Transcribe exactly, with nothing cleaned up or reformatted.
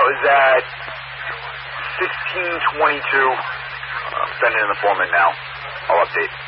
was at sixteen twenty-two. I'm sending in the foreman now. I'll update.